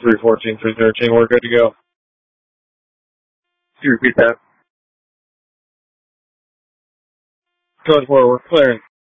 314, 313, we're good to go. Can you repeat that? Code 4, we're clearing.